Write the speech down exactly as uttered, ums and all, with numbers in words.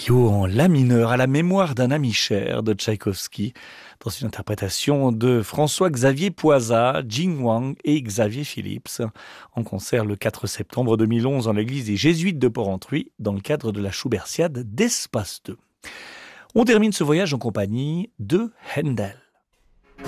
Trio en la mineur à la mémoire d'un ami cher de Tchaïkovski, dans une interprétation de François-Xavier Poisat, Jing Wang et Xavier Phillips, en concert le quatre septembre deux mille onze en l'église des Jésuites de Porrentruy, dans le cadre de la Schubertiade d'Espace deux. On termine ce voyage en compagnie de Handel.